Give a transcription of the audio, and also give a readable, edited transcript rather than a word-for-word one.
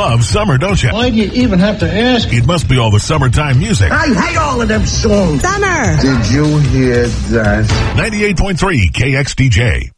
love summer, don't you? Why do you even have to ask? It must be all the summertime music. I hate all of them songs. Summer. Did you hear that? 98.3 KXDJ.